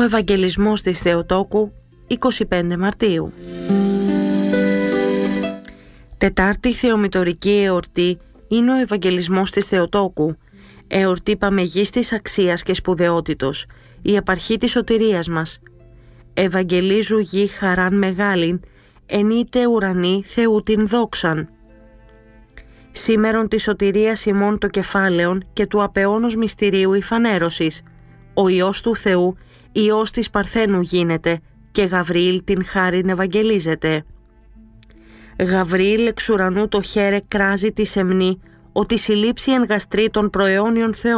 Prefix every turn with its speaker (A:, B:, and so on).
A: Ευαγγελισμός της Θεοτόκου, 25 Μαρτίου. Τετάρτη θεομητορική εορτή είναι ο Ευαγγελισμός της Θεοτόκου, εορτή παμεγίστης αξίας και σπουδαιότητος, η απαρχή της σωτηρίας μας. Ευαγγελίζου γη χαράν μεγάλην, ενείται ουρανή Θεού την δόξαν. Σήμερον της σωτηρίας ημών το κεφάλαιον και του απεώνος μυστηρίου η φανέρωσης. Ο Υιός του Θεού, Υιός της Παρθένου γίνεται και Γαβριήλ την χάριν ευαγγελίζεται. Γαβριήλ εξ ουρανού το χέρε κράζει τη σεμνή, ότι συλλήψει εν γαστρή των προαιώνιων Θεών.